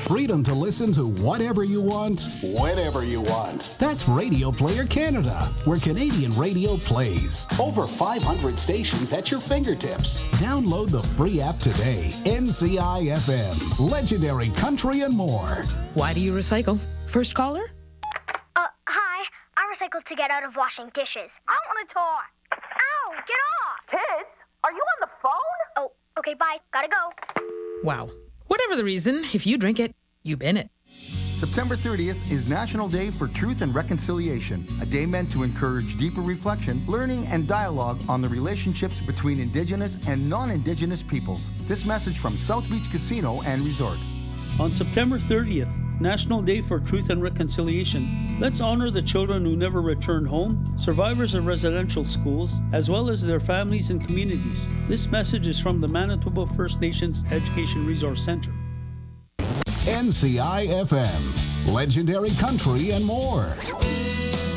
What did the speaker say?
freedom to listen to whatever you want, whenever you want. That's Radio Player Canada, where Canadian radio plays. Over 500 stations at your fingertips. Download the free app today. NCI FM, legendary country and more. Why do you recycle? First caller? Hi. I recycle to get out of washing dishes. I want to talk. Ow, get off. Kids, are you on the phone? Oh, okay, bye. Gotta go. Wow. Whatever the reason, if you drink it, you bin it. September 30th is National Day for Truth and Reconciliation, a day meant to encourage deeper reflection, learning, and dialogue on the relationships between Indigenous and non-Indigenous peoples. This message from South Beach Casino and Resort. On September 30th, National Day for Truth and Reconciliation, let's honor the children who never returned home, survivors of residential schools, as well as their families and communities. This message is from the Manitoba First Nations Education Resource Center. NCI FM, legendary country and more.